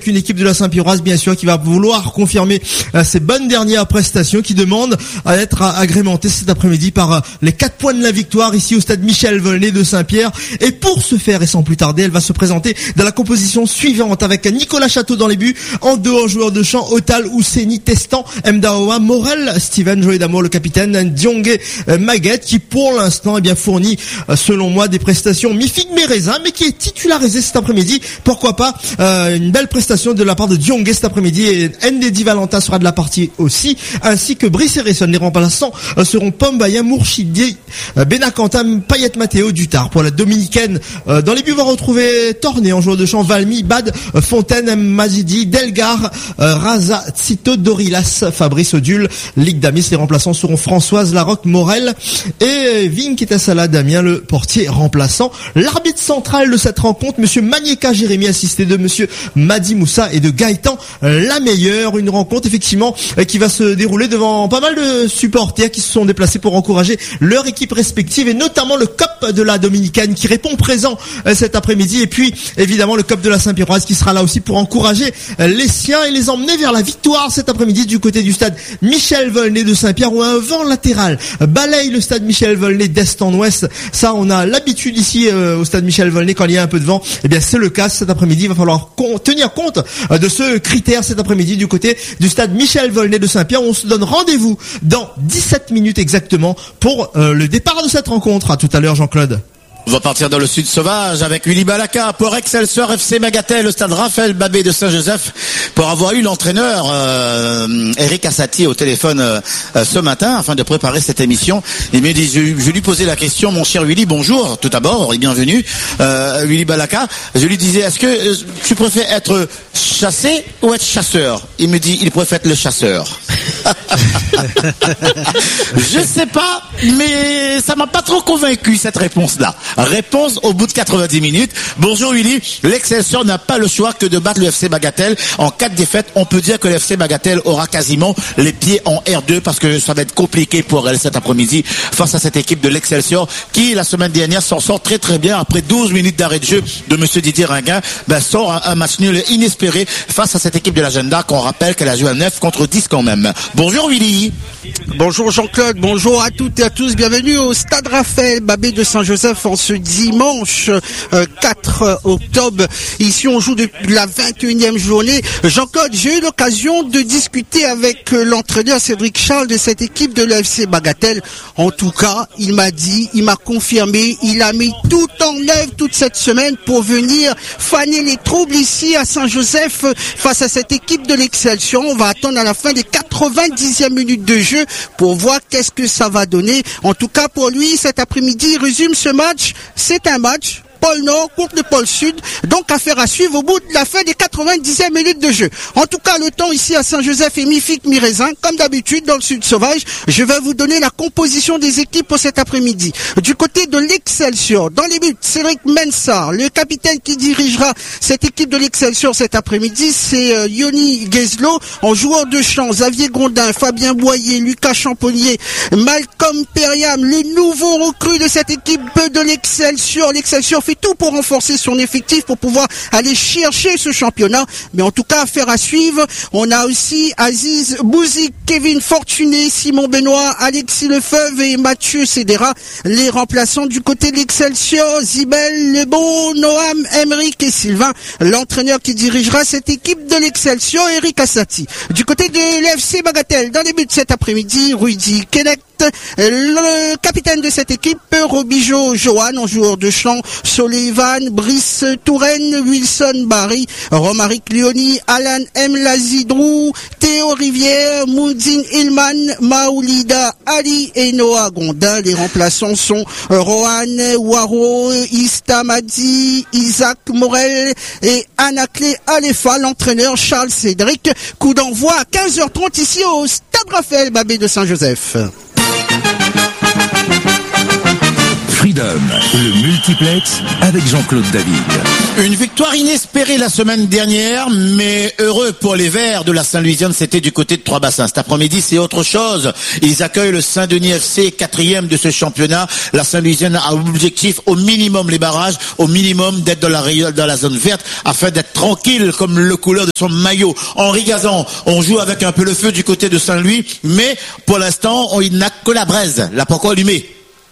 avec une équipe de la Saint-Pierroise, bien sûr, qui va vouloir confirmer ses bonnes dernières prestations, qui demandent à être agrémentées cet après-midi par les 4 points de la victoire ici au stade Michel Volney de Saint-Pierre. Et pour ce faire, et sans plus tarder, elle va se présenter dans la composition suivante avec Nicolas Château dans les buts, en dehors joueurs de champ, Otal, Ousseni, Testan, Mdaoua, Morel, Steven, Joey Damour, le capitaine, Diongue, Maguette, qui pour l'instant, fournit, selon moi, des prestations mi-figue mi-raisin, mais qui est titularisé cet après-midi. Pourquoi pas, une belle prestation de la part de Diongue cet après-midi, et Ndedi Valenta sera de la partie aussi, ainsi que Brice Harrison. Les remplaçants seront Pombaya, Mourchidi, Benacantam, Payet Matteo, Dutard. Pour la dominicaine, dans les buts, on va retrouver Torné en joueur de champ, Valmy, Bad, Fontaine, Mazidi, Delgar, Raza, Cito, Dorilas, Fabrice Odule, Ligue d'Amis. Les remplaçants seront Françoise Larocque, Morel et Vinkita Damien, le portier remplaçant. L'arbitre central de cette rencontre, monsieur Manieka Jérémy, assisté de monsieur Madi Moussa et de Gaëtan Lameilleur. Une rencontre effectivement qui va se dérouler devant pas mal de supporters qui se sont déplacés pour encourager leur équipe respective, et notamment le COP de la Dominicaine qui répond présent cet après-midi, et puis évidemment le COP de la Saint-Pierroise qui sera là aussi pour encourager les siens et les emmener vers la victoire cet après-midi du côté du stade Michel Volney de Saint-Pierre, où un vent latéral balaye le stade Michel Volney d'est en ouest. Ça, on a l'habitude ici au stade Michel Volney quand il y a un peu de vent. Eh bien, c'est le cas cet après-midi. Il va falloir tenir compte de ce critère cet après-midi du côté du stade Michel Volney de Saint-Pierre. On se donne rendez-vous dans 17 minutes exactement pour le départ de cette rencontre. À tout à l'heure, Jean-Claude. On va partir dans le sud sauvage avec Willy Balaka pour Excelsior FC Bagatelle, le stade Raphaël Babé de Saint-Joseph, pour avoir eu l'entraîneur Eric Assati au téléphone ce matin afin de préparer cette émission. Il me dit, je lui posais la question, mon cher Willy, bonjour tout d'abord et bienvenue, Willy Balaka. Je lui disais, est-ce que tu préfères être chassé ou être chasseur? Il me dit, il préfère être le chasseur. Je sais pas, mais ça m'a pas trop convaincu cette réponse-là. Réponse au bout de 90 minutes. Bonjour Willy, l'Excelsior n'a pas le choix que de battre le FC Bagatelle. En cas de défaite, on peut dire que le FC Bagatelle aura quasiment les pieds en R2 parce que ça va être compliqué pour elle cet après-midi face à cette équipe de l'Excelsior qui, la semaine dernière, s'en sort très très bien après 12 minutes d'arrêt de jeu de monsieur Didier Ringuin. Sort un match nul inespéré face à cette équipe de l'Agenda qu'on rappelle qu'elle a joué à 9 contre 10 quand même. Bonjour Willy. Bonjour Jean-Claude, bonjour à toutes et à tous, bienvenue au stade Raphaël Babé de Saint-Joseph en ce dimanche 4 octobre. Ici on joue depuis la 21e journée. Jean-Claude, j'ai eu l'occasion de discuter avec l'entraîneur Cédric Charles de cette équipe de l'FC Bagatelle. En tout cas, il m'a dit, il m'a confirmé, il a mis tout en œuvre toute cette semaine pour venir faner les troubles ici à Saint-Joseph face à cette équipe de l'Excelsior. On va attendre à la fin des 90e minutes de jeu pour voir qu'est-ce que ça va donner. En tout cas, pour lui, cet après-midi, il résume ce match. C'est un match pôle Nord contre le pôle Sud, donc affaire à suivre au bout de la fin des 90e minutes de jeu. En tout cas, le temps ici à Saint-Joseph est mi-figue, mi-raisin, comme d'habitude dans le Sud sauvage. Je vais vous donner la composition des équipes pour cet après-midi. Du côté de l'Excelsior, dans les buts, Cédric Mensah, le capitaine qui dirigera cette équipe de l'Excelsior cet après-midi, c'est Yoni Gueslo, en joueur de champ, Xavier Gondin, Fabien Boyer, Lucas Champonnier, Malcolm Periam, le nouveau recrue de cette équipe de l'Excelsior. L'Excelsior fait tout pour renforcer son effectif pour pouvoir aller chercher ce championnat, mais en tout cas affaire à suivre. On a aussi Aziz Bouzik, Kevin Fortuné, Simon Benoît, Alexis Lefebvre et Mathieu Cédera, les remplaçants du côté de l'Excelsior, Zibel, Lebon, Noam, Emeric et Sylvain, l'entraîneur qui dirigera cette équipe de l'Excelsior, Eric Assati. Du côté de l'FC Bagatelle, dans les buts cet après-midi, Rudy Kenneth, le capitaine de cette équipe, Robijo Johan, en joueur de champ, Sullivan, Brice Touraine, Wilson Barry, Romaric Lioni, Alan M. Lazidrou, Théo Rivière, Moudine Ilman, Maoulida Ali et Noah Gondin. Les remplaçants sont Rohan Waro, Istamadi, Isaac Morel et Anaclé Alefa, l'entraîneur Charles Cédric. Coup d'envoi à 15h30 ici au stade Raphaël Babé de Saint-Joseph. Freedom, le multiplex avec Jean-Claude David. Une victoire inespérée la semaine dernière, mais heureux pour les Verts de la Saint-Louisienne, c'était du côté de Trois-Bassins. Cet après-midi, c'est autre chose. Ils accueillent le Saint-Denis FC, 4e de ce championnat. La Saint-Louisienne a objectif au minimum les barrages, au minimum d'être dans la zone verte, afin d'être tranquille comme le couleur de son maillot. Henri Gazan, on joue avec un peu le feu du côté de Saint-Louis, mais pour l'instant, il n'a que la braise. L'a pas encore allumé.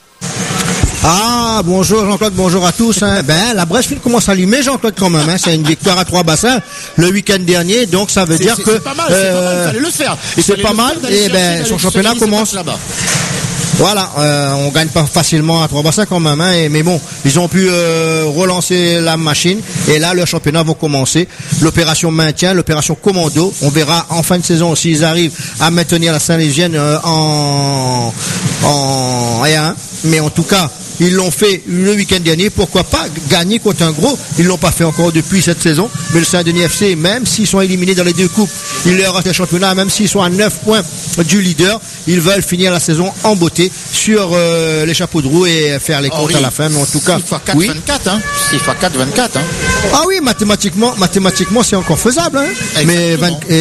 Ah, bonjour Jean-Claude, bonjour à tous. Hein. La Bresse commence à allumer, Jean-Claude, quand même. Hein. C'est une victoire à Trois-Bassins le week-end dernier, donc ça veut dire que c'est pas mal, il fallait le faire. C'est pas mal, et son championnat commence. Voilà, on gagne pas facilement à Trois-Bassins quand même, hein, mais bon, ils ont pu relancer la machine, et là, le championnat va commencer. L'opération maintien, l'opération commando, on verra en fin de saison s'ils arrivent à maintenir la Saint-Louisienne en R1, mais en tout cas, ils l'ont fait le week-end dernier, pourquoi pas gagner contre un gros. Ils l'ont pas fait encore depuis cette saison, mais le Saint-Denis FC, même s'ils sont éliminés dans les deux coupes, il leur reste le championnat, même s'ils sont à 9 points du leader, ils veulent finir la saison en beauté sur les chapeaux de roue et faire les comptes à la fin, mais en tout cas, 6 x 4, oui. 24, hein. 6 x 4, 24, hein. Ah oui, mathématiquement, c'est encore faisable, hein. Mais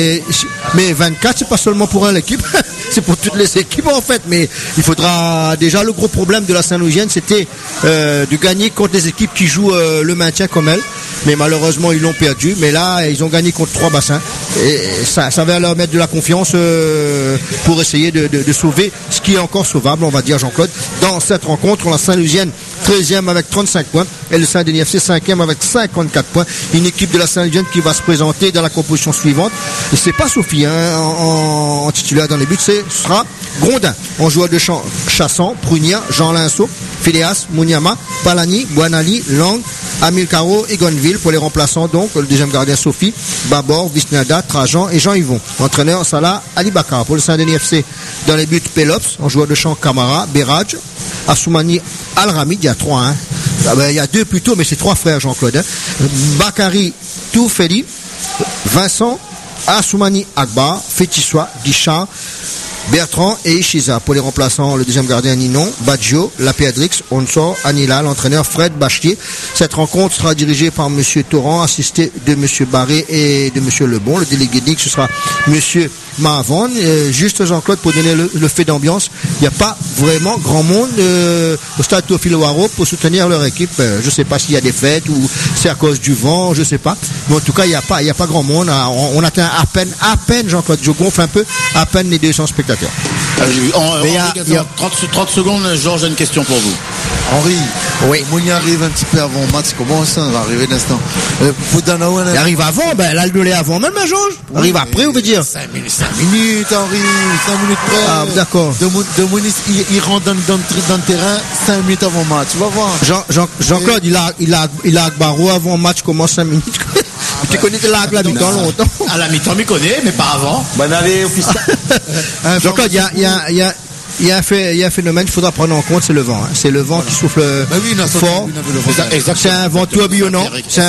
24, c'est pas seulement pour une équipe, c'est pour toutes les équipes, en fait, mais il faudra, déjà, le gros problème de la Saint-Louisienne, c'était de gagner contre des équipes qui jouent le maintien comme elle, mais malheureusement ils l'ont perdu, mais là ils ont gagné contre Trois-Bassins et ça va leur mettre de la confiance pour essayer de sauver ce qui est encore sauvable, on va dire, Jean-Claude. Dans cette rencontre, la Saint-Louisienne 13e avec 35 points et le Saint-Denis FC 5e avec 54 points. Une équipe de la Saint-Louisienne qui va se présenter dans la composition suivante. Et c'est pas Sophie en titulaire dans les buts, ce sera Grondin. En joueur de champ, Chassan, Prunier, Jean Linceau, Phileas, Mouniama, Palani, Buanali, Lang, Amil Caro et Gonville. Pour les remplaçants, donc, le deuxième gardien Sophie, Babor, Visnada, Trajan et Jean-Yvon. Entraîneur Salah Ali Bakar. Pour le Saint-Denis FC, dans les buts, Pelops, en joueur de champ, Kamara, Beraj, Assoumani, Al-Ramid, il y a 3, hein. Il y a 2 plutôt, mais c'est 3 frères, Jean-Claude, hein. Bakari Toufeli, Vincent, Assoumani Akbar, Fétissois, Guichard, Bertrand et Ishiza. Pour les remplaçants, le deuxième gardien Ninon, Baggio, Lapéadrix, Onsor, Anila, l'entraîneur Fred Bachetier. Cette rencontre sera dirigée par monsieur Torrent, assisté de monsieur Barré et de monsieur Lebon. Le délégué ce sera monsieur Mahavon. Juste Jean-Claude, pour donner le fait d'ambiance, il n'y a pas vraiment grand monde au stade Théophile Waro pour soutenir leur équipe. Je ne sais pas s'il y a des fêtes ou c'est à cause du vent, je ne sais pas. Mais en tout cas, il n'y a pas grand monde. On atteint à peine, Jean-Claude, je gonfle un peu, à peine les 200 spectateurs. 30 secondes, Georges, j'ai une question pour vous. Henri, oui. Mouni arrive un petit peu avant le match, comment ça va arriver l'instant? Il arrive avant, là il est avant même, Georges. Il arrive après, on veut dire. 5 minutes, Henri, 5 minutes près. Ah, d'accord. De Mouni, il rentre dans le terrain 5 minutes avant le match, tu vas voir. Jean-Claude, il a Akbaro avant le match commence 5 minutes. Tu connais la mi-temps longtemps. À la mi-temps, m'y connais, mais pas avant. Jean-Claude, il y a un phénomène qu'il faudra prendre en compte, c'est le vent. Hein. C'est le vent qui souffle fort. C'est un vent tourbillonnant.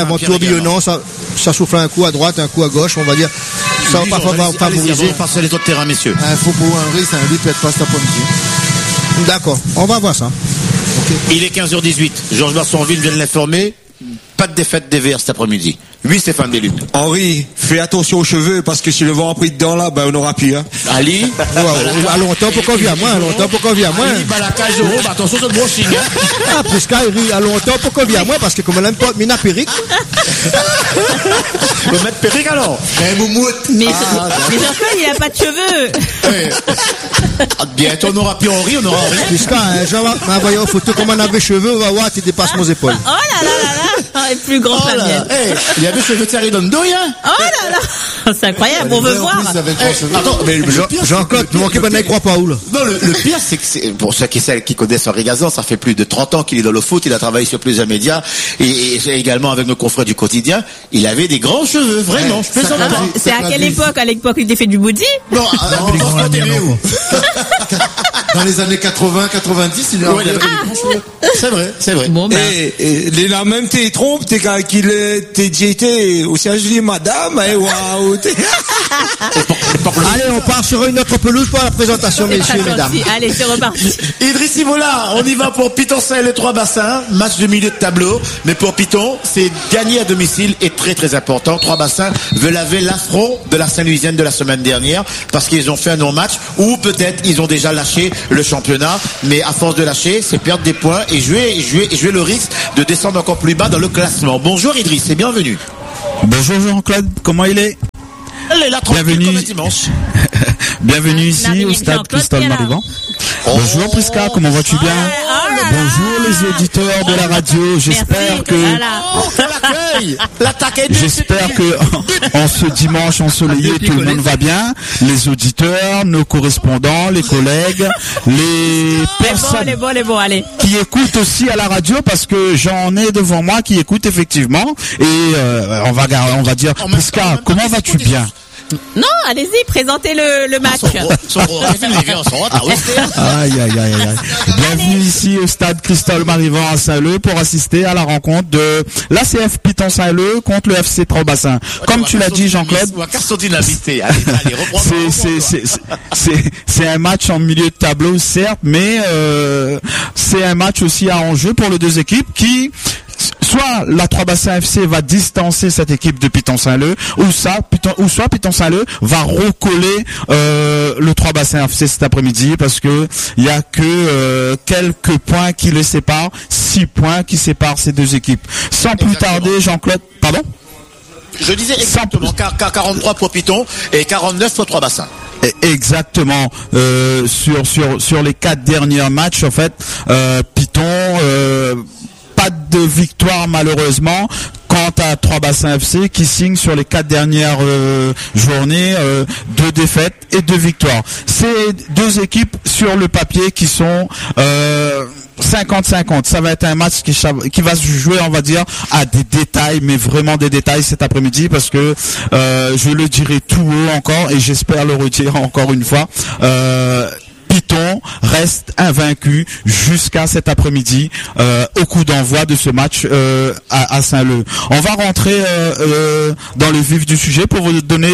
Ça souffle un coup à droite, un coup à gauche, on va dire. Ça va pas favoriser. Passer les autres terrains, messieurs. Il faut pour Henri, c'est un but peut-être pas cet après-midi. D'accord, on va voir ça. Okay. Il est 15h18. Georges Barsonville vient de l'informer. Pas de défaite des Verts cet après-midi. Oui, Stéphane Deluc. Henri, fais attention aux cheveux, parce que si le vent a pris dedans là, on aura pire. Hein. Ali. À longtemps pour qu'on vienne à moi, Ali, Balaka, Jérôme, attention sur le brushing. Ah, plus qu'Henri, à longtemps pour qu'on vienne à moi, parce que comme elle aime pas, Mina Péric. Le mettre Péric alors. Mais Jean-Claude, il a pas de cheveux. Bientôt on aura plus Henri, on aura Henri. Plus qu'Henri, m'a envoyé une photo comme on avait cheveux, on va voir, tu dépasses mon épaule. Oh là là là là, plus grand que la mienne. Il y avait cheveux Thierry Dondoy, hein. Oh là là, c'est incroyable, on veut voir. Attends, mais Jean-Claude, tu manquais pas de croix pas où là. Non, le pire, c'est que pour ceux qui connaissent Henri Gazan, ça fait plus de 30 ans qu'il est dans le foot, il a travaillé sur plusieurs médias, et également avec nos confrères du quotidien, il avait des grands cheveux, vraiment, je plaisante pas. C'est à quelle époque? À l'époque où il était fait du body? Non, dans les années 80, 90, il avait des cheveux. C'est vrai. Bon, Et là même t'es trompes, t'es quand qu'il t'es dit, aussi je dis madame, waouh. Allez, on part sur une autre pelouse pour la présentation, messieurs et mesdames. Allez, c'est reparti. Idriss Ivola, on y va pour Piton Saint-Leu 3 bassins, match de milieu de tableau, mais pour Piton, c'est gagner à domicile est très très important. 3 bassins veut laver l'affront de la Saint-Louisienne de la semaine dernière parce qu'ils ont fait un non-match ou peut-être ils ont déjà lâché le championnat, mais à force de lâcher, c'est perdre des points et jouer le risque de descendre encore plus bas dans le classement. Bonjour Idriss et bienvenue. Bonjour Jean-Claude, comment il est? Elle est là tranquille comme un dimanche. Bienvenue ici au stade Christophe Marivant. Bonjour Prisca, comment vas-tu bien? Bonjour les auditeurs de la radio, j'espère que en ce dimanche ensoleillé tout le monde va bien. Les auditeurs, nos correspondants, les collègues, les personnes qui écoutent aussi à la radio, parce que j'en ai devant moi qui écoutent effectivement. Et on va dire Prisca, comment vas-tu bien? Non, allez-y, présentez le match. Aïe. Bienvenue ici au stade Christophe Marivant à Saint-Leu pour assister à la rencontre de l'ACF Piton Saint-Leu contre le FC Trois-Bassins. Comme tu l'as dit, Jean-Claude, c'est un match en milieu de tableau, certes, mais c'est un match aussi à enjeu pour les deux équipes qui... Soit la Trois-Bassins FC va distancer cette équipe de Piton Saint-Leu, ou soit Piton Saint-Leu va recoller le Trois-Bassins FC cet après-midi, parce que il y a que quelques points qui les séparent, 6 points qui séparent ces deux équipes. Sans plus tarder, Jean-Claude, pardon? Je disais exactement 43 pour Piton et 49 pour Trois-Bassins. Exactement. Sur les 4 derniers matchs, en fait, Piton pas de victoire malheureusement. Quant à Trois-Bassins FC qui signe sur les 4 dernières journées 2 défaites et 2 victoires. C'est deux équipes sur le papier qui sont 50-50. Ça va être un match qui va se jouer, on va dire, à des détails, mais vraiment des détails cet après-midi, parce que je le dirai tout haut encore et j'espère le redire encore une fois. Piton reste invaincu jusqu'à cet après-midi au coup d'envoi de ce match à Saint-Leu. On va rentrer dans le vif du sujet pour vous donner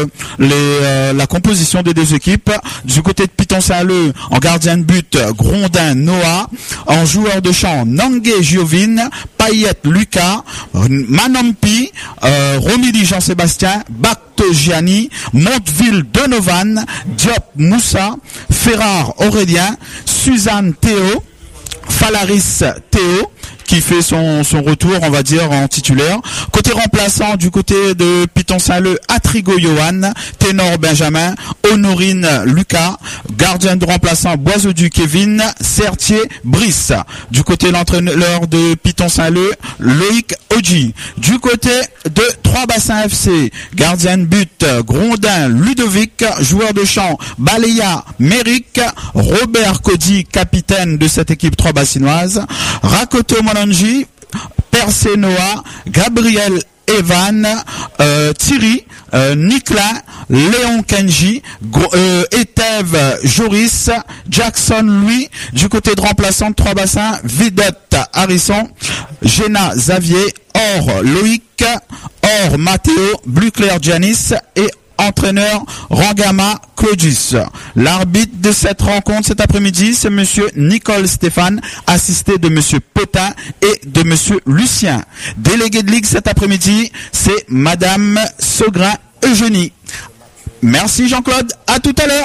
la composition des deux équipes. Du côté de Piton Saint-Leu, en gardien de but, Grondin Noah, en joueur de champ, Nangué Giovine, Payette Lucas, Manampi, Romilly Jean-Sébastien, Gianni, Monteville Donovan, Diop Moussa, Ferrard Aurélien, Suzanne Théo, Falaris Théo, qui fait son retour, on va dire, en titulaire. Côté remplaçant, du côté de Piton Saint-Leu, Atrigo Johan, Ténor Benjamin, Honorine Lucas, gardien de remplaçant Boiseau-du Kevin, Sertier Brice. Du côté de l'entraîneur de Piton Saint-Leu, Loïc Oji. Du côté de Trois-Bassins FC, gardien de but, Grondin Ludovic, joueur de champ, Baléa Méric, Robert Cody, capitaine de cette équipe trois-bassinoise, Rakoto Monanji, Percé Noah, Gabriel Evan, Thierry, Nicolas, Léon Kenji, Etève Joris, Jackson Louis, du côté de remplaçant de Trois-Bassins, Vidette Harrison, Géna Xavier, Or Loïc, Or Matteo, Bluclair Janis et entraîneur Rangama Claudius. L'arbitre de cette rencontre cet après-midi, c'est monsieur Nicole Stéphane, assisté de monsieur Potin et de monsieur Lucien. Délégué de ligue cet après-midi, c'est madame Segrin Eugénie. Merci Jean-Claude, à tout à l'heure.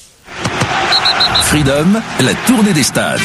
Freedom, la tournée des stades.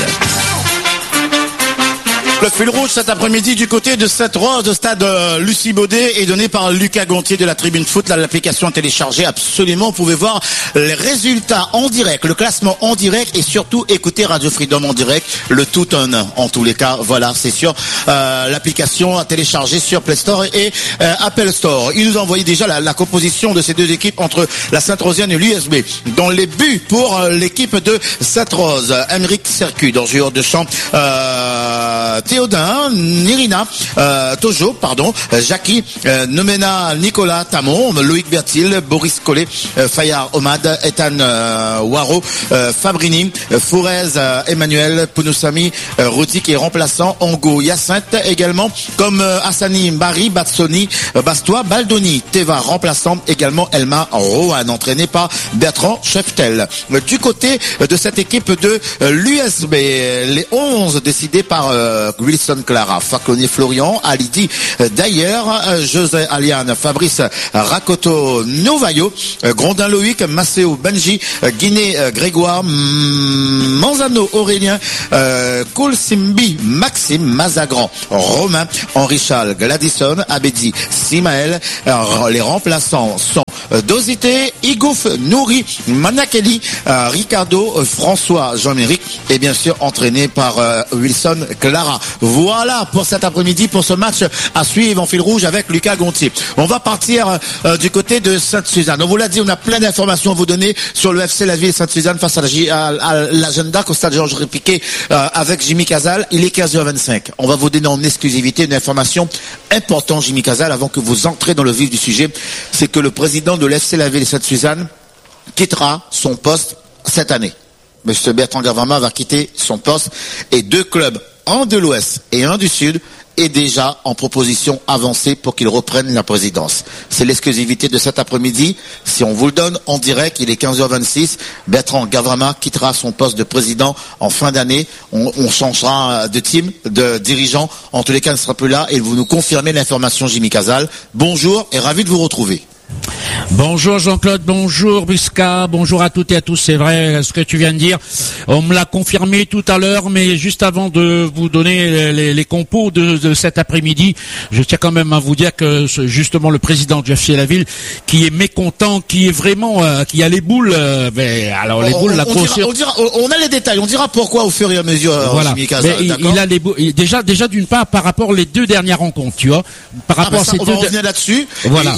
Le fil rouge cet après-midi du côté de Sainte-Rose, au stade Lucie Baudet, est donné par Lucas Gontier de la Tribune Foot. Là, l'application est téléchargée absolument. Vous pouvez voir les résultats en direct, le classement en direct et surtout écouter Radio Freedom en direct. Le tout en tous les cas. Voilà, c'est sûr. L'application à télécharger sur Play Store et Apple Store. Il nous a envoyé déjà la composition de ces deux équipes entre la Sainte-Rosienne et l'USB. Dans les buts pour l'équipe de Sainte-Rose, Emeric Sercu, dans le joueur de champ, Théodin, Nirina, Tojo, pardon, Jackie, Nomena, Nicolas Tamon, Loïc Bertil, Boris Collet, Fayard Omad, Ethan Waro, Fabrini, Fourez, Emmanuel, Pounousami, Rudi qui est remplaçant, Ongo, Hyacinthe également, comme Hassani, Mbari, Batsoni, Bastois, Baldoni, Teva, remplaçant également Elma Rohan, entraîné par Bertrand Cheftel. Du côté de cette équipe de l'USB, les 11 décidés par Wilson Clara, Faclonier Florian, Alidi d'ailleurs, José Aliane, Fabrice Rakoto Novayo, Grondin Loïc, Maceo Benji, Guiné Grégoire, Manzano Aurélien, Koulsimbi Maxime, Mazagran Romain, Henri Charles Gladison, Abedi Simaël. Les remplaçants sont Dosité, Igouf Nouri, Manakeli, Ricardo, François Jean-Méric et bien sûr entraîné par Wilson Clara. Voilà pour cet après-midi, pour ce match à suivre en fil rouge avec Lucas Gontier. On va partir du côté de Sainte-Suzanne. On vous l'a dit, on a plein d'informations à vous donner sur le FC La Ville Sainte-Suzanne face à l'agenda au stade Georges Répiquet avec Jimmy Cazal. Il est 15h25. On va vous donner en exclusivité une information importante, Jimmy Cazal, avant que vous entrez dans le vif du sujet. C'est que le président de l'FC La Ville Sainte-Suzanne quittera son poste cette année. Monsieur Bertrand Gavama va quitter son poste et 2 clubs, un de l'Ouest et un du Sud, est déjà en proposition avancée pour qu'il reprenne la présidence. C'est l'exclusivité de cet après-midi. Si on vous le donne en direct, il est 15h26. Bertrand Gavama quittera son poste de président en fin d'année. On changera de team, de dirigeant. En tous les cas, il ne sera plus là et vous nous confirmez l'information, Jimmy Cazal. Bonjour et ravi de vous retrouver. Bonjour Jean-Claude, bonjour Busca, bonjour à toutes et à tous. C'est vrai ce que tu viens de dire. On me l'a confirmé tout à l'heure, mais juste avant de vous donner les compos de cet après-midi, je tiens quand même à vous dire que justement le président du FC La Ville, qui est mécontent, qui est vraiment, qui a les boules, alors les boules, on a les détails, on dira pourquoi au fur et à mesure. Voilà. Il a les boules. Déjà d'une part par rapport aux 2 dernières rencontres, tu vois, par rapport à ces on va revenir là-dessus. Voilà.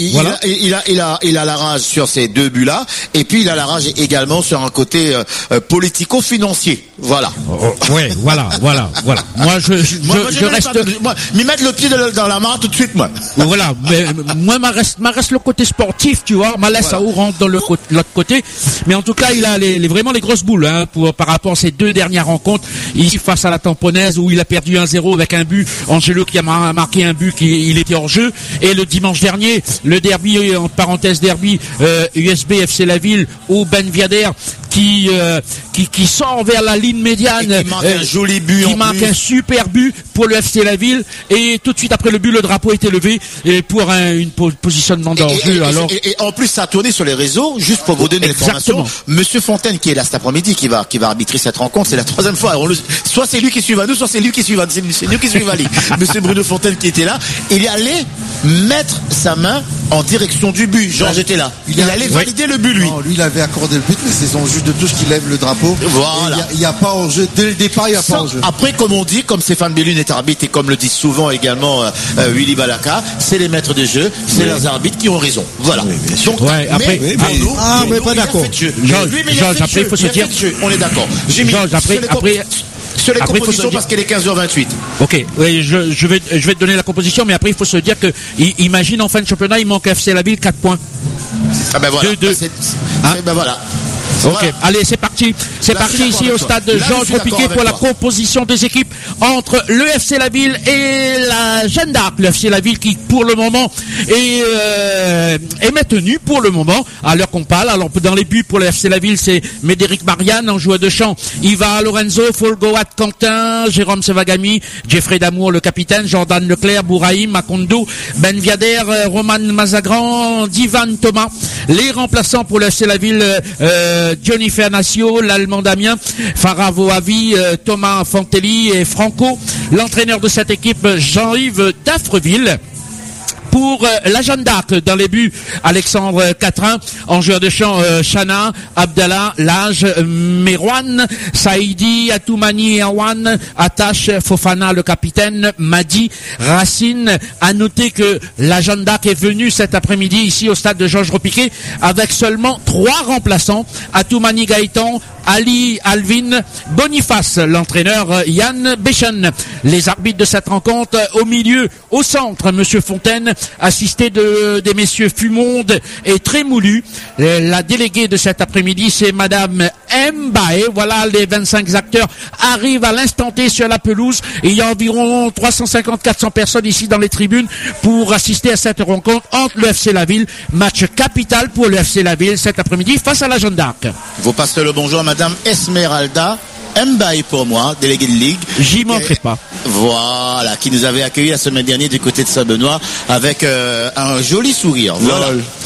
Il a la rage sur ces 2 buts-là, et puis il a la rage également sur un côté politico-financier. Voilà. Oui, voilà. Moi, je reste. M'y mettre le pied dans la main tout de suite, moi. Voilà. Mais moi, m'a reste le côté sportif, tu vois. Ma laisse à où rentre dans l'autre côté. Mais en tout cas, il a vraiment les grosses boules, hein, par rapport à ces 2 dernières rencontres. Ici, face à la Tamponnaise, où il a perdu 1-0 avec un but. Angelo qui a marqué un but, il était hors jeu. Et le dimanche dernier, le derby, en parenthèse derby, USB FC La Ville, où Ben Viader qui sort vers la ligne médiane, et qui marque un joli but, qui marque un super but pour le FC La Ville, et tout de suite après le but, le drapeau a été levé et pour une positionnement d'enjeu. Et en plus, ça a tourné sur les réseaux. Juste pour vous donner l'information, Monsieur Fontaine qui est là cet après-midi, qui va arbitrer cette rencontre, c'est la 3e fois. Alors, soit c'est lui qui suit à nous, soit c'est lui qui suit c'est nous qui suivons à lui. Monsieur Bruno Fontaine qui était là, il est allé mettre sa main en direction du but. Georges était là. Il allait valider le but, lui. Non, lui, il avait accordé le but, mais c'est son juge de touche qui lève le drapeau. Voilà. Il n'y a pas en jeu. Dès le départ, il n'y a pas en jeu. Après, comme on dit, comme Stéphane Bellune est arbitre et comme le dit souvent également Willy Balaka, c'est les maîtres des jeux, c'est les arbitres qui ont raison. Voilà. Donc, mais pas d'accord. Georges, après, il faut se dire. On est d'accord. Georges, après. Sur les compositions, parce qu'elle est 15h28. Ok, oui, je vais te donner la composition, mais après il faut se dire que imagine en fin de championnat, il manque FC La Ville 4 points. Ah ben voilà. Ben voilà. Ok, voilà. Allez, c'est parti. C'est parti ici au stade de Georges Repiquet pour la composition des équipes entre le FC La Ville et la Jeanne d'Arc. Le FC La Ville qui, pour le moment, est maintenu pour le moment, à l'heure qu'on parle. Alors, dans les buts pour le FC La Ville, c'est Médéric Marianne en joueur de champ. Iva Lorenzo, Folgoat Quentin, Jérôme Sevagami, Jeffrey Damour, le capitaine, Jordan Leclerc, Bouraïm, Makondo, Ben Viader, Roman Mazagran, Divan Thomas. Les remplaçants pour le FC La Ville, Johnny Fernasio, l'Allemand Damien, Farah Voavi, Thomas Fantelli et Franco. L'entraîneur de cette équipe, Jean-Yves Daffreville. Pour la Jeanne d'Arc, dans les buts, Alexandre Catrin, en joueur de champ, Chana, Abdallah, Lage, Merouane, Saïdi, Atoumani et Awan, Attache, Fofana, le capitaine, Madi, Racine. À noter que la Jeanne d'Arc est venue cet après-midi ici au stade de Georges Repiquet avec seulement 3 remplaçants, Atoumani Gaëtan, Ali Alvin Boniface, l'entraîneur Yann Béchen. Les arbitres de cette rencontre, au milieu, au centre, Monsieur Fontaine, assisté des messieurs Fumonde et Trémoulu. La déléguée de cet après-midi, c'est Madame Mbae. Voilà, les 25 acteurs arrivent à l'instant T sur la pelouse. Et il y a environ 350-400 personnes ici dans les tribunes pour assister à cette rencontre entre le FC La Ville. Match capital pour le FC La Ville cet après-midi face à la Jeanne d'Arc. Vous passez le bonjour à Madame Esmeralda Mbaye pour moi, délégué de ligue. J'y manquerai pas. Voilà, qui nous avait accueillis la semaine dernière du côté de Saint-Benoît avec un joli sourire. Voilà.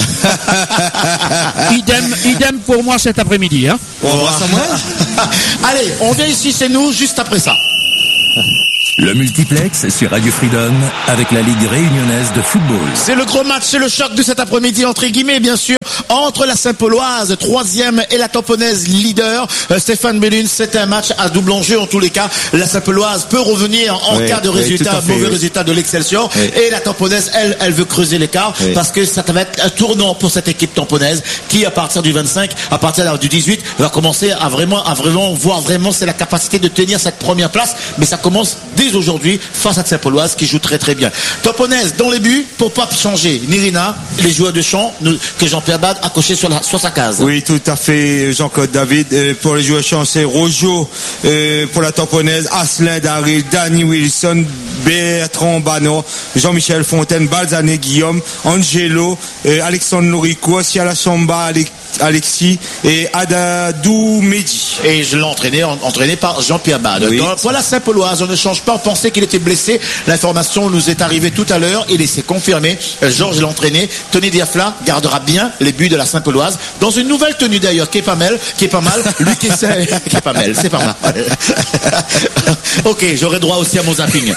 idem pour moi cet après-midi. Hein. Allez, on vient ici, c'est nous, juste après ça. Le multiplex sur Radio Freedom avec la Ligue réunionnaise de football. C'est le gros match, c'est le choc de cet après-midi, entre guillemets, bien sûr, entre la Saint-Pauloise, 3e, et la Tamponnaise, leader. Stéphane Bellune, c'est un match à double enjeu, en tous les cas. La Saint-Pauloise peut revenir en cas de résultat, mauvais résultat de l'Excelsior. Et la Tamponnaise, elle veut creuser l'écart, parce que ça va être un tournant pour cette équipe tamponnaise, qui, à partir du 25, à partir du 18, va commencer à vraiment voir vraiment, c'est la capacité de tenir cette première place, mais ça commence dès aujourd'hui face à Saint-Pauloise qui joue très très bien. Tamponnaise dans les buts pour pas changer. Nirina, les joueurs de champ que Jean-Pierre Bade a coché sur sa case. Oui, tout à fait, Jean-Claude David. Pour les joueurs de champ, c'est Rojo pour la Tamponnaise, Aslin Daril, Danny Wilson, Bertrand Bano, Jean-Michel Fontaine, Balzané Guillaume, Angelo, Alexandre Lorico, Siala Samba, Alexis et Adadou Mehdi. Et je l'ai entraîné par Jean-Pierre Bade. Oui. Voilà Saint-Pauloise, on ne change pas, on pensait qu'il était blessé. L'information nous est arrivée tout à l'heure, il s'est confirmé. Georges l'a entraîné. Tony Diafla gardera bien les buts de la Saint-Pauloise dans une nouvelle tenue d'ailleurs, qui est pas mal. Lui qui est pas mal, c'est pas mal. Ok, j'aurai droit aussi à mon zapping.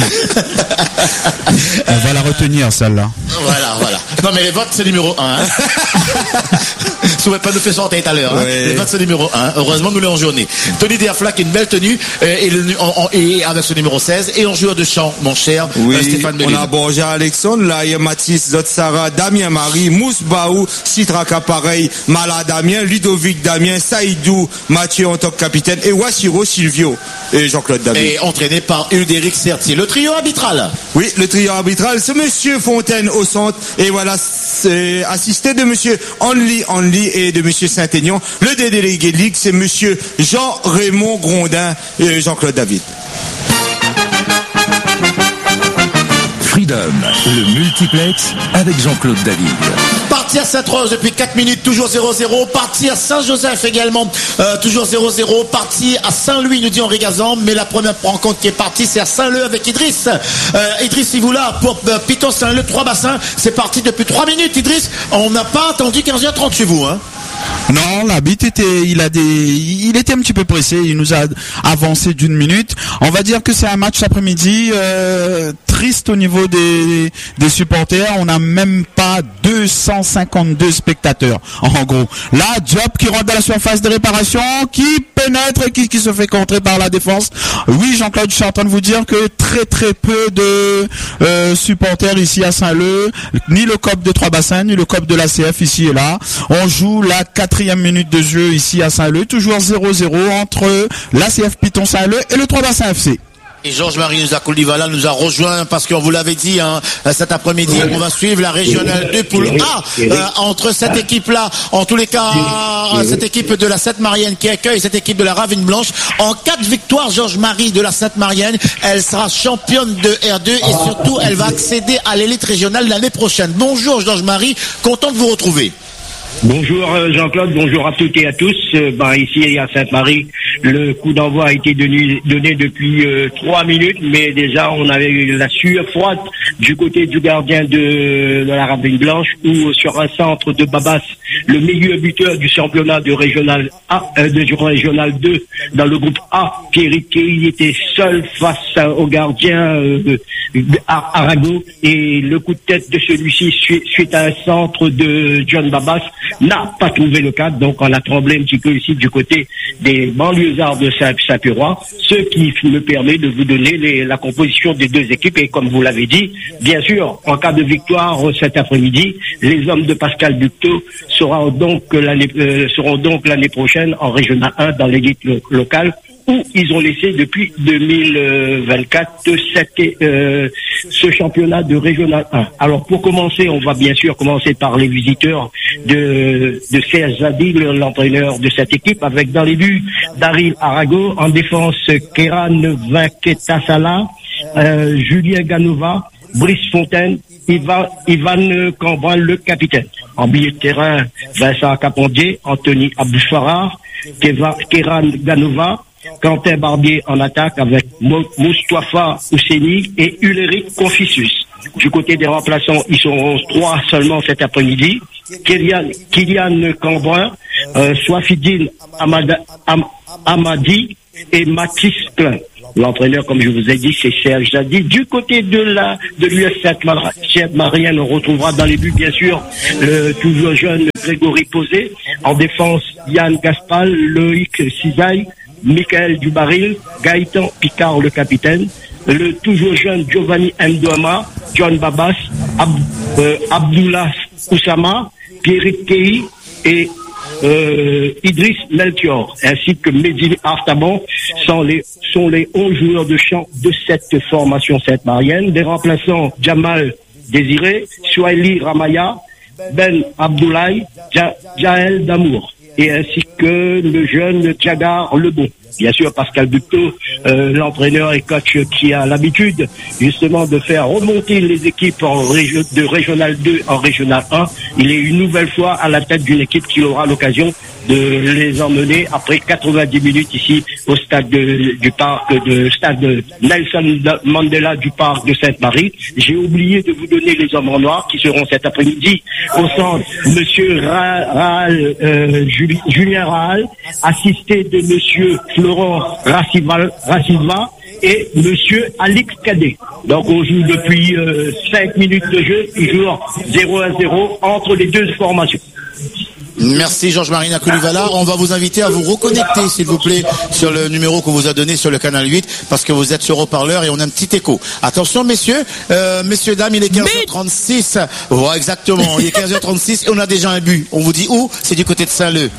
On va la retenir, celle-là. Voilà. Non mais les votes c'est numéro 1. Hein. Vous pouvez pas nous faire sortir tout à l'heure. Hein. Les votes c'est numéro 1. Heureusement nous l'avons en journée. Tony Diafla qui a une belle tenue et avec ce numéro 16 et en joueur de champ, mon cher Stéphane Bellune. On a Borja Alexandre, là il y a Mathis Zotsara, Damien Marie, Mousse Baou, Citraka pareil, Mala Damien, Ludovic Damien, Saïdou, Mathieu en tant que capitaine et Wassiro Silvio et Jean-Claude David. Et entraîné par Uldéric Sertier. Le trio arbitral. Oui, le trio arbitral, c'est Monsieur Fontaine au centre et voilà, c'est assisté de Monsieur Henli et de Monsieur Saint-Aignan. Le délégué de ligue, c'est Monsieur Jean-Raymond Grondin et Jean-Claude David. Freedom, le multiplex avec Jean-Claude David. Parti à Sainte-Rose depuis 4 minutes, toujours 0-0. Parti à Saint-Joseph également, toujours 0-0. Parti à Saint-Louis, nous dit Henri Gazan. Mais la première rencontre qui est partie, c'est à Saint-Leu avec Idriss. Idriss Ivoula pour Piton Saint-Leu, 3 bassins. C'est parti depuis 3 minutes, Idriss. On n'a pas attendu 15h30 chez vous, hein. Non, l'arbitre il était un petit peu pressé, il nous a avancé d'1 minute. On va dire que c'est un match après-midi triste au niveau des supporters. On n'a même pas 252 spectateurs, en gros. Là, Diop qui rentre dans la surface de réparation, qui pénètre et qui se fait contrer par la défense. Oui, Jean-Claude, je suis en train de vous dire que très peu de supporters ici à Saint-Leu, ni le COP de Trois-Bassins, ni le COP de l'ACF ici et là. On joue la 4e minute de jeu ici à Saint-Leu, toujours 0-0 entre l'ACF Piton Saint-Leu et le Trois-Bassins FC. Et Georges-Marie Koulivala nous a rejoint parce qu'on vous l'avait dit cet après-midi, on va suivre la régionale 2 poule A entre cette équipe-là, en tous les cas cette équipe de la Sainte-Marienne qui accueille cette équipe de la Ravine Blanche. En cas de victoire, Georges-Marie de la Sainte-Marienne, elle sera championne de R2 et surtout elle va accéder à l'élite régionale l'année prochaine. Bonjour Georges-Marie, content de vous retrouver. Bonjour Jean-Claude, bonjour à toutes et à tous. Ici à Sainte-Marie, le coup d'envoi a été donné depuis 3 minutes, mais déjà on avait eu la sueur froide du côté du gardien de la Ravine Blanche, où sur un centre de Babas, le meilleur buteur du championnat de régional A, de régional 2 dans le groupe A, Pierrick Kéry, était seul face au gardien Arago, et le coup de tête de celui-ci suite à un centre de John Babas n'a pas trouvé le cadre, donc on a tremblé un petit peu ici du côté des banlieusards de Saint-Pierrois, ce qui me permet de vous donner la composition des deux équipes. Et comme vous l'avez dit, Bien sûr, en cas de victoire cet après-midi, les hommes de Pascal Bucteau seront donc l'année prochaine en Régional 1 dans les ligues locales, où ils ont laissé depuis 2024 ce championnat de Régional 1. Alors pour commencer, on va bien sûr commencer par les visiteurs de Serge Zadil, l'entraîneur de cette équipe, avec dans les buts Daryl Arago, en défense Kéran Vinketasala, Julien Ganova, Brice Fontaine, Ivan Cambrin, le capitaine. En milieu de terrain, Vincent Capondier, Anthony Aboufarar, Kéran Ganova, Quentin Barbier en attaque avec Moustapha Ousseni et Ulrich Confucius. Du côté des remplaçants, ils seront 3 seulement cet après-midi. Kylian Cambrin, Swafidine Amadi et Mathis Klein. L'entraîneur, comme je vous ai dit, c'est Serge Zadi. Du côté de l'US Sainte-Marienne, on retrouvera dans les buts, bien sûr, le toujours jeune Grégory Posé. En défense, Yann Gaspal, Loïc Cisaille, Michael Dubaril, Gaëtan Picard, le capitaine, le toujours jeune Giovanni Mdouama, John Babas, Abdullah Oussama, Pierrick Kei et Idriss Melchior, ainsi que Mehdi Artaban sont les 11 joueurs de champ de cette formation sainte-marienne. Des remplaçants, Jamal Désiré, Souaili Ramaya, Ben Abdoulaye, Jaël Damour, et ainsi que le jeune Djagar Lebon. Bien sûr, Pascal Bucteau, l'entraîneur et coach qui a l'habitude justement de faire remonter les équipes de Régional 2 en Régional 1. Il est une nouvelle fois à la tête d'une équipe qui aura l'occasion de les emmener après 90 minutes ici au stade stade de Nelson Mandela du parc de Sainte-Marie. J'ai oublié de vous donner les hommes en noir qui seront cet après-midi au centre. Monsieur Julien Rahal, assisté de monsieur Florent Raciva et monsieur Alix Cadet. Donc on joue depuis 5 minutes de jeu, toujours 0-0 entre les deux formations. Merci Georges-Marie Nakoulivala. On va vous inviter à vous reconnecter, s'il vous plaît, sur le numéro qu'on vous a donné sur le canal 8, parce que vous êtes sur haut-parleur et on a un petit écho. Attention, messieurs, dames, il est 15h36. Ouais, exactement, il est 15h36 et on a déjà un but. On vous dit où? C'est du côté de Saint-Leu.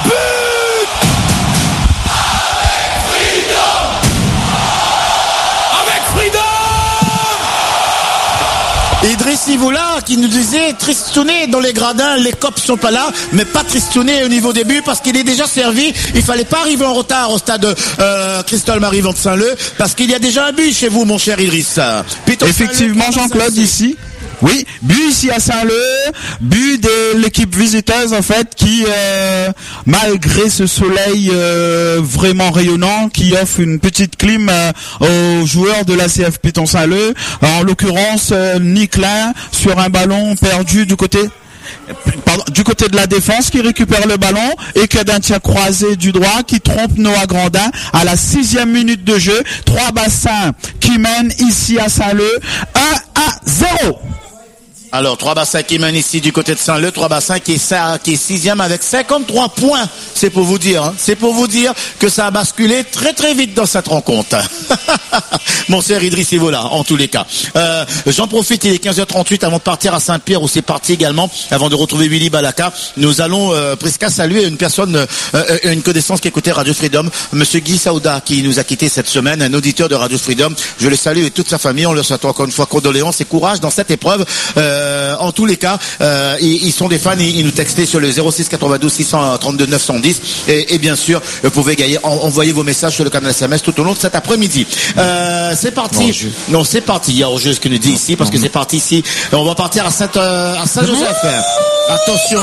Idriss Ivoula qui nous disait tristouné dans les gradins, les cops sont pas là, mais pas tristouné au niveau des buts parce qu'il est déjà servi. Il fallait pas arriver en retard au stade Christol Marie-Vent de Saint-Leu parce qu'il y a déjà un but chez vous, mon cher Idriss. Effectivement, Jean-Claude, ici. Oui, but ici à Saint-Leu, but de l'équipe visiteuse en fait qui, malgré ce soleil vraiment rayonnant, qui offre une petite clim aux joueurs de l'ACF Piton Saint-Leu, en l'occurrence Niclin sur un ballon perdu du côté de la défense qui récupère le ballon et qui a d'un tir croisé du droit qui trompe Noah Grandin à la 6e minute de jeu. 3 bassins qui mènent ici à Saint-Leu 1-0. Alors, 3 bassins qui mènent ici du côté de Saint-Leu, 3 bassins qui est 6e avec 53 points. C'est pour vous dire, hein. C'est pour vous dire que ça a basculé très très vite dans cette rencontre. Mon cher Idriss Ivoula, en tous les cas. J'en profite, il est 15h38 avant de partir à Saint-Pierre où c'est parti également, avant de retrouver Willy Balaka. Nous allons presque saluer une personne, une connaissance qui écoutait Radio Freedom, monsieur Guy Saouda, qui nous a quitté cette semaine, un auditeur de Radio Freedom. Je le salue et toute sa famille, on leur souhaite encore une fois condoléances et courage dans cette épreuve. En tous les cas, ils sont des fans, ils nous textaient sur le 06 92 632 910 et bien sûr, vous pouvez envoyer vos messages sur le canal SMS tout au long de cet après-midi. C'est parti. Non, c'est parti. Il y a hors-jeu ce que nous dit ici parce que c'est parti ici. On va partir à Saint-Joseph. Attention.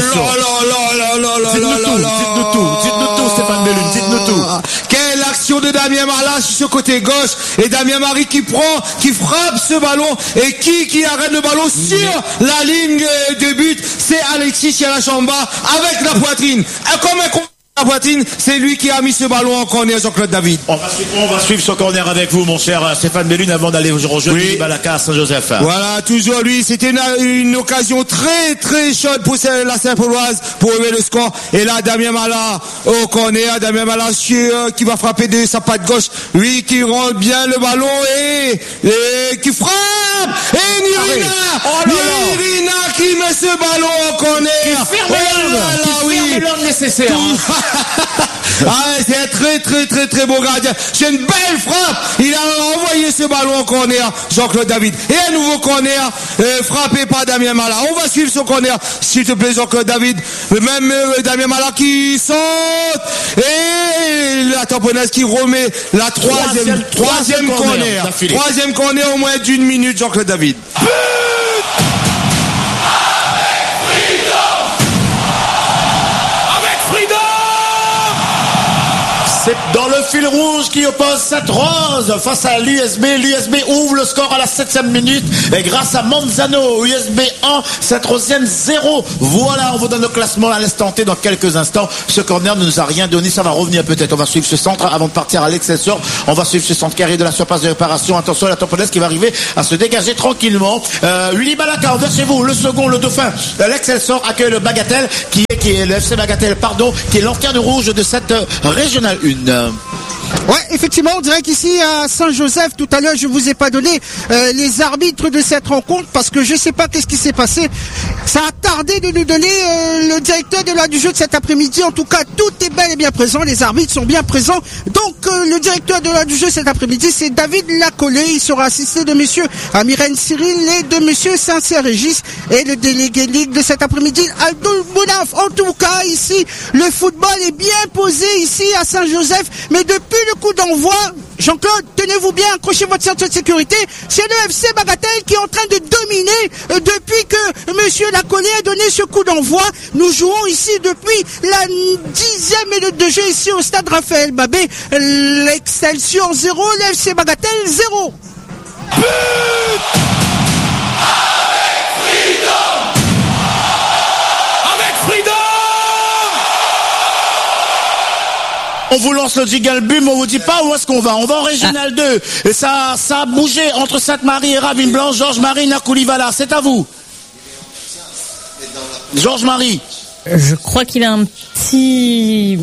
Dites-nous tout, Stéphane Bellune, dites-nous tout. Quelle action de Damien Marla sur ce côté gauche et Damien Marie qui frappe ce ballon et qui arrête le ballon sur la ligne de but, c'est Alexis Yalachamba avec la poitrine. Comme un la poitrine, c'est lui qui a mis ce ballon en corner, Jean-Claude David. On va suivre ce corner avec vous, mon cher Stéphane Bellune, avant d'aller rejoindre Willy Balaka à Saint-Joseph. Voilà, toujours lui, c'était une occasion très très chaude pour la Saint-Pauloise pour lever le score. Et là, Damien Mala au corner, Damien Mala qui va frapper de sa patte gauche, lui qui rentre bien le ballon et qui frappe. Et Nirina qui met ce ballon en corner. Qui ferme l'ordre nécessaire. C'est un très très très très beau gardien. C'est une belle frappe. Il a envoyé ce ballon en corner, Jean-Claude David. Et un nouveau corner frappé par Damien Mala. On va suivre ce corner, s'il te plaît, Jean-Claude David. Même Damien Mala qui saute. Et la tamponnaise qui remet la troisième corner. Troisième corner au moins d'une minute, Jean-Claude David. C'est dans le fil rouge qui oppose cette Rose face à l'USB. L'USB ouvre le score à la 7e minute et grâce à Manzano, USB 1, cette Rosienne 0. Voilà, on vous donne le classement à l'instant T dans quelques instants. Ce corner ne nous a rien donné, ça va revenir peut-être. On va suivre ce centre avant de partir à l'Excelsior. On va suivre ce centre carré de la surface de réparation. Attention à la tamponnaise qui va arriver à se dégager tranquillement. Willy Balaka, vers chez vous, le second, le dauphin. L'Excelsior accueille le Bagatelle, qui est le FC Bagatelle, qui est lanterne rouge de cette régionale 1. Ouais, effectivement, on dirait qu'ici à Saint-Joseph, tout à l'heure, je vous ai pas donné les arbitres de cette rencontre parce que je sais pas qu'est-ce qui s'est passé. Ça a tardé de nous donner le directeur de l'ordre du jeu de cet après-midi. En tout cas, tout est bel et bien présent. Les arbitres sont bien présents. Donc, le directeur de l'ordre du jeu cet après-midi, c'est David Lacollet. Il sera assisté de monsieur Amiren Cyril et de monsieur Saint-Cyr-Régis et le délégué ligue de cet après-midi, Abdoul Bounaf. En tout cas, ici, le football est bien posé ici à Saint-Joseph. Mais depuis le coup d'envoi, Jean-Claude, tenez-vous bien, accrochez votre ceinture de sécurité. C'est le FC Bagatelle qui est en train de dominer depuis que monsieur Lacollet a donné ce coup d'envoi. Nous jouons ici depuis la 10e minute de jeu ici au stade Raphaël Babé. L'Excelsior 0, le FC Bagatelle 0. On vous lance le jingle bum, on vous dit pas où est-ce qu'on va. On va en Régional 2. Et ça a bougé entre Sainte-Marie et Ravine-Blanche. Georges-Marie Nakoulivala, c'est à vous. Georges-Marie. Je crois qu'il a un petit...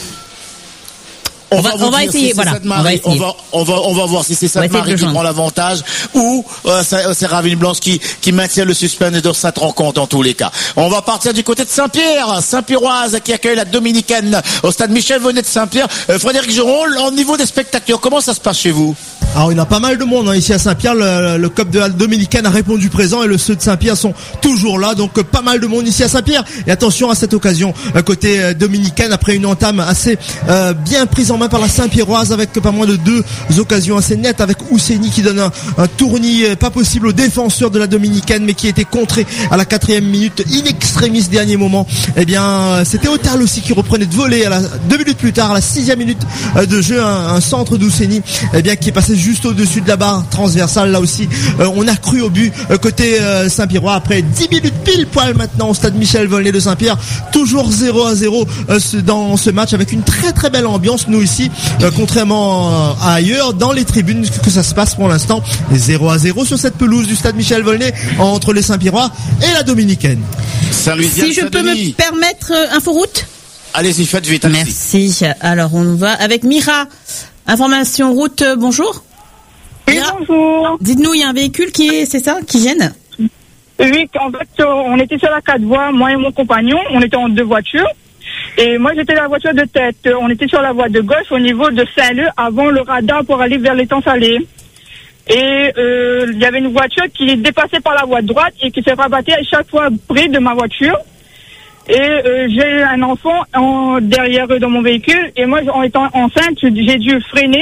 On va essayer, voilà. On va voir si c'est Sainte-Marie qui prend l'avantage ou c'est Ravine-Blanche qui maintient le suspense de cette rencontre en tous les cas. On va partir du côté de Saint-Pierre, Saint-Pierroise qui accueille la Dominicaine au stade Michel Venet de Saint-Pierre. Frédéric Geron, au niveau des spectateurs, comment ça se passe chez vous? Alors il y a pas mal de monde ici à Saint-Pierre, le COP de la Dominicaine a répondu présent et ceux de Saint-Pierre sont toujours là, donc pas mal de monde ici à Saint-Pierre. Et attention à cette occasion côté Dominicaine après une entame assez bien prise en main par la Saint-Pierroise avec pas moins de 2 occasions assez nettes avec Ouseni qui donne un tournis pas possible au défenseur de la Dominicaine mais qui a été contré à la 4e minute in extremis dernier moment. Eh bien c'était Otarl aussi qui reprenait de voler 2 minutes plus tard à la 6e minute de jeu un centre d'Ouseni qui est passé juste au-dessus de la barre transversale. Là aussi on a cru au but côté Saint-Pierrois après 10 minutes pile poil maintenant au stade Michel Volney de Saint-Pierre, toujours 0-0 dans ce match avec une très très belle ambiance. Nous ici contrairement à ailleurs dans les tribunes que ça se passe pour l'instant 0-0 sur cette pelouse du stade Michel Volney entre les Saint-Pierrois et la Dominicaine. Si je peux me permettre inforoute. Allez-y, faites vite. Merci. Alors on va avec Mira. Information route, bonjour. Oui, bonjour. Dites-nous, il y a un véhicule qui gêne? Oui, en fait, on était sur la 4 voies, moi et mon compagnon, on était en 2 voitures. Et moi, j'étais la voiture de tête. On était sur la voie de gauche au niveau de Saint-Leu avant le radar pour aller vers l'étang salé. Et il y avait une voiture qui dépassait par la voie de droite et qui se rabattait à chaque fois près de ma voiture. Et j'ai un enfant derrière dans mon véhicule. Et moi, en étant enceinte, j'ai dû freiner,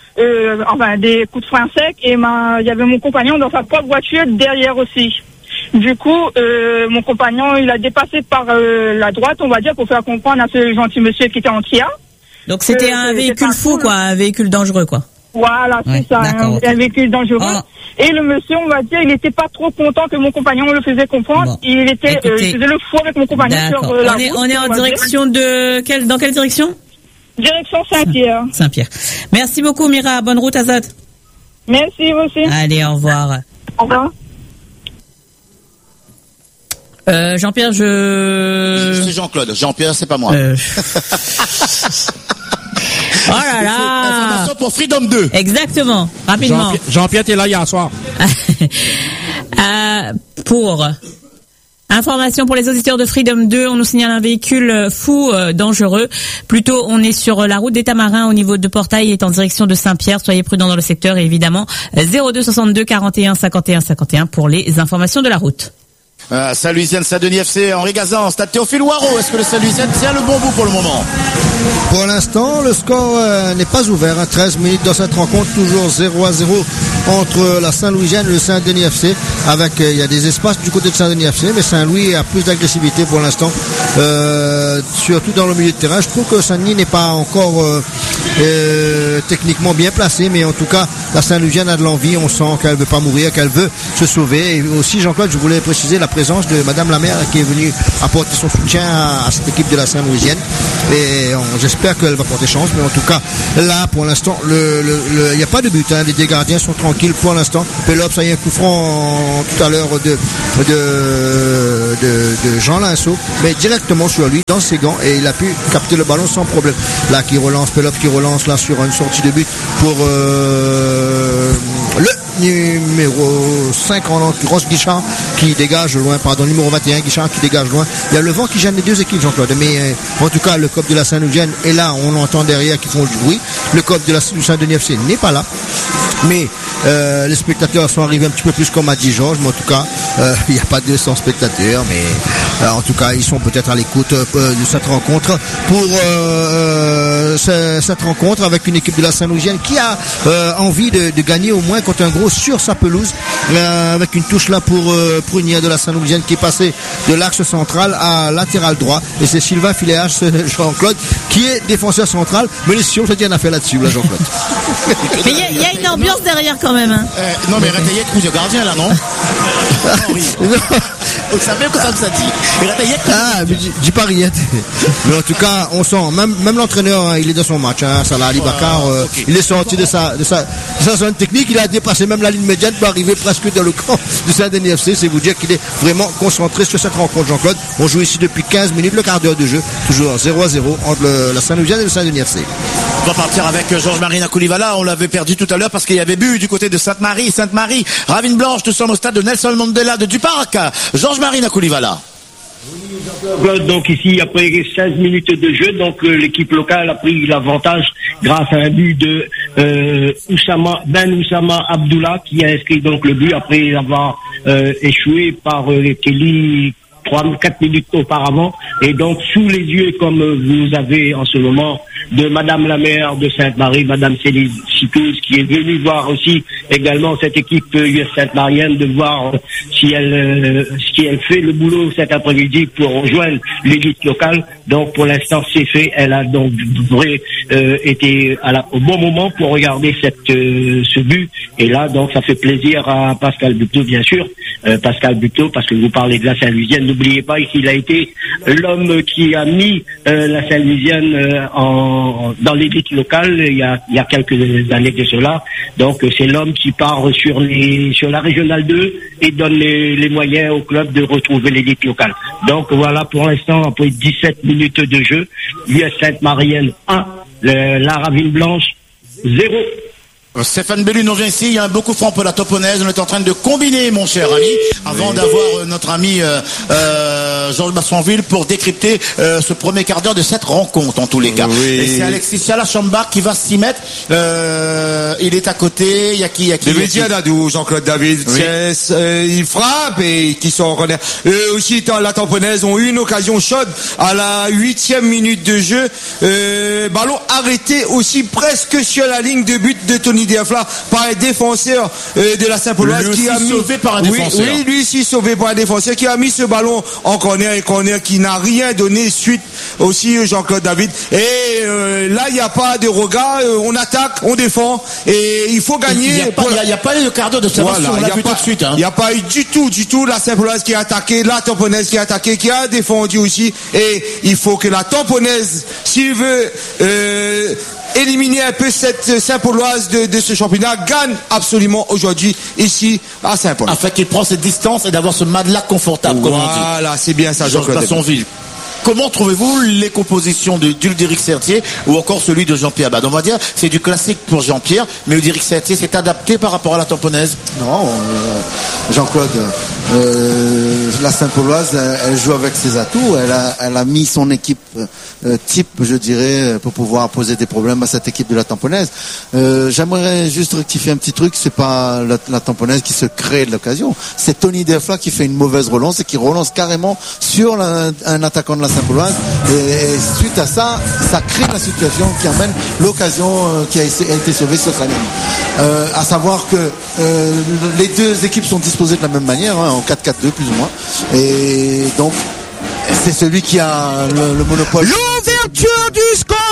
des coups de frein secs. Et il y avait mon compagnon dans sa propre voiture derrière aussi. Du coup, mon compagnon, il a dépassé par la droite, on va dire, pour faire comprendre à ce gentil monsieur qui était en Kia. Donc c'était un véhicule fou, quoi, un véhicule dangereux, quoi. Voilà, c'est ça. Hein, un véhicule dangereux. Et le monsieur, on va dire, il n'était pas trop content que mon compagnon le faisait comprendre. Bon. Il était, il faisait le fou avec mon compagnon sur la route. On est en direction dans quelle direction? Direction Saint-Pierre. Saint-Pierre. Merci beaucoup, Mira. Bonne route, Azat. Merci, vous aussi. Allez, au revoir. Au revoir. Jean-Pierre, C'est Jean-Claude. Jean-Pierre, c'est pas moi. Oh là là. Information pour Freedom 2. Exactement. Rapidement. Jean-Pierre, t'es là hier soir. Pour information pour les auditeurs de Freedom 2, on nous signale un véhicule fou dangereux. Plutôt, on est sur la route des Tamarins au niveau de Portail, il est en direction de Saint-Pierre. Soyez prudents dans le secteur et évidemment 02 62 41 51 51 pour les informations de la route. Saint-Louisienne, Saint-Denis FC, Henri Gazan, Stade Théophile Ouaro. Est-ce que le Saint-Louisienne tient le bon bout pour le moment? Pour l'instant, le score n'est pas ouvert. 13 minutes dans cette rencontre, toujours 0-0 entre la Saint-Louisienne et le Saint-Denis FC. Avec, il y a des espaces du côté de Saint-Denis FC, mais Saint-Louis a plus d'agressivité pour l'instant, surtout dans le milieu de terrain. Je trouve que Saint-Denis n'est pas encore techniquement bien placé, mais en tout cas, la Saint-Louisienne a de l'envie. On sent qu'elle veut pas mourir, qu'elle veut se sauver. Et aussi, Jean-Claude, je voulais préciser la présence de Madame la maire qui est venue apporter son soutien à cette équipe de la Saint-Louisienne. Et j'espère qu'elle va porter chance, mais en tout cas, là, pour l'instant, il n'y a pas de but. Les deux gardiens sont tranquilles pour l'instant. Pelops a eu un coup franc tout à l'heure de Jean Linceau, mais directement sur lui, dans ses gants, et il a pu capter le ballon sans problème. Là, Pelops qui relance là sur une sortie de but pour le numéro 5 en l'occurrence, Guichard, qui dégage loin, numéro 21, Guichard qui dégage loin. Il y a le vent qui gêne les deux équipes, Jean-Claude, mais en tout cas, le COP de la Saint-Louisienne est là, on entend derrière qui font du bruit. Le COP du Saint-Denis FC n'est pas là, mais les spectateurs sont arrivés un petit peu plus comme a dit Georges, mais en tout cas, il n'y a pas 200 spectateurs, mais en tout cas, ils sont peut-être à l'écoute de cette rencontre pour cette rencontre avec une équipe de la Saint-Louisienne qui a envie de gagner au moins contre un gros sur sa pelouse, avec une touche là pour Prunier de la Saint-Louisienne qui est passé de l'axe central à latéral droit, et c'est Sylvain Filéage, Jean-Claude, qui est défenseur central. Mais les Sion, je te dis, on a fait là-dessus, là, Jean-Claude. Mais il y a une ambiance derrière quand même. Hein. Non, mais Ratayek, vous êtes gardien là, non? Oui. Vous savez que ça dit. Ratayek. Ah, mais dis pas Riette. Mais en tout cas, on sent, même l'entraîneur, hein, il est dans son match, hein, Salah Ali Bakar, okay. Il est sorti de sa zone technique, il a dépassé même la ligne médiane pour arriver presque dans le camp du Saint-Denis FC. C'est vous dire qu'il est vraiment concentré sur cette rencontre, Jean-Claude. On joue ici depuis 15 minutes, le quart d'heure de jeu, toujours 0-0 entre la Saint-Louisienne et le Saint-Denis FC. On va partir avec Georges-Marie Nakoulivala. On l'avait perdu tout à l'heure parce qu'il y avait bu du côté de Sainte-Marie. Sainte-Marie, Ravine Blanche, nous sommes au stade de Nelson Mandela de Duparc. Georges-Marie Nakoulivala. Donc ici, après 16 minutes de jeu, donc l'équipe locale a pris l'avantage grâce à un but de Oussama Abdullah qui a inscrit donc le but après avoir échoué par Kelly 4 minutes auparavant. Et donc sous les yeux, comme vous avez en ce moment, de Madame la maire de Sainte-Marie, Madame Céline Chitouz, qui est venue voir aussi également cette équipe US Sainte-Marienne, de voir si elle fait le boulot cet après-midi pour rejoindre l'élite locale. Donc pour l'instant c'est fait. Elle a donc été au bon moment pour regarder ce but. Et là donc ça fait plaisir à Pascal Buteau, bien sûr. Pascal Buteau, parce que vous parlez de la Saint-Louisienne, n'oubliez pas qu'il a été l'homme qui a mis la Saint-Louisienne dans l'élite locale il y a quelques années de cela. Donc c'est l'homme qui part sur la régionale 2 et donne les moyens au club de retrouver l'élite locale. Donc voilà, pour l'instant, après 17 minutes de jeu, l'US Sainte-Marienne 1, la Ravine Blanche 0. Stéphane Bellune, on vient ici, il y a un beau coup franc pour la Toponnaise, on est en train de combiner, mon cher ami, avant d'avoir notre ami Georges Massonville pour décrypter ce premier quart d'heure de cette rencontre, en tous les cas. Oui. Et c'est Alexis Chalachambard qui va s'y mettre, il est à côté, il y a qui Le média d'Adou, Jean-Claude David, oui. Il frappe et qui sont en corner. Aussi, la Tamponnaise ont eu une occasion chaude à la 8e minute de jeu, ballon arrêté aussi presque sur la ligne de but de Tony Diafla par un défenseur de la Saint-Pauloise qui a mis sauvé par un défenseur. Oui, lui aussi sauvé par un défenseur qui a mis ce ballon en corner, et corner qui n'a rien donné suite aussi Jean-Claude David. Et là, il n'y a pas de regard. On attaque, on défend. Et il faut gagner. Il n'y a pas eu de quart d'heure de observation. Voilà, on l'a vu tout de suite. Il n'y a pas eu du tout la Saint-Pauloise qui a attaqué, la Tamponaise qui a attaqué, qui a défendu aussi. Et il faut que la Tamponaise, s'il veut éliminer un peu cette Saint-Pauloise de ce championnat, gagne absolument aujourd'hui ici à Saint-Paul. Afin qu'il prend cette distance et d'avoir ce matelas confortable, comme on dit. Voilà, c'est bien ça, Georges Bassonville. Comment trouvez-vous les compositions d'Uldéric Sertier ou encore celui de Jean-Pierre Abad? On va dire c'est du classique pour Jean-Pierre, mais Uldéric Sertier s'est adapté par rapport à la Tamponaise. Non, Jean-Claude, la Saint-Pauloise, elle joue avec ses atouts. Elle a mis son équipe type, je dirais, pour pouvoir poser des problèmes à cette équipe de la Tamponaise. J'aimerais juste rectifier un petit truc. C'est pas la Tamponaise qui se crée de l'occasion. C'est Tony Defla qui fait une mauvaise relance et qui relance carrément sur un attaquant de la Saint-Pauloise. Et suite à ça, ça crée la situation qui amène l'occasion qui a été sauvée sur sa ligne. À savoir que les deux équipes sont disposées de la même manière, en 4-4-2 plus ou moins. Et donc, c'est celui qui a le monopole. L'ouverture du score